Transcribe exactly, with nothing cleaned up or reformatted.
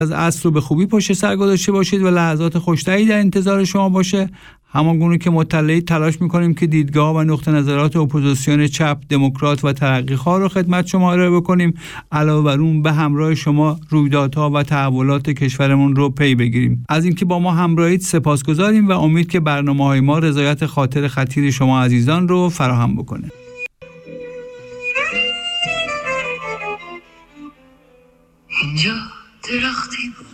از عصر رو به خوبی پشت سر گذاشته باشید و لحظات خوشتری در انتظار شما باشه. همانگونه که مطلعی تلاش میکنیم که دیدگاه و نقطه نظرات اپوزیسیون چپ، دموکرات و ترقیخواه رو خدمت شما ارائه بکنیم، علاوه بر اون به همراه شما رویدادها و تحولات کشورمون رو پی بگیریم. از اینکه با ما همراهید سپاسگزاریم و امید که برنامه‌های ما رضایت خاطر خطیر شما عزیزان رو فراهم بکنه. اینجا درختی بود